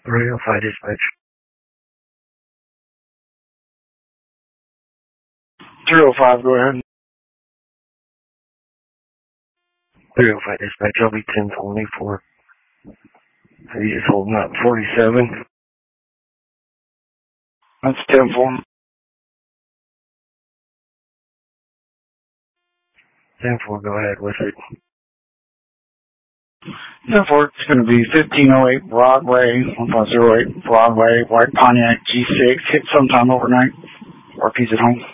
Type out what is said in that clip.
305 dispatch. 305, go ahead. 305 dispatch, I'll be 1024. Are you just holding up 47? That's 10-4. 10-4, go ahead with it. 10-4, it's going to be 1508 Broadway, 1508 Broadway, white Pontiac G6, hit sometime overnight. RP's at home.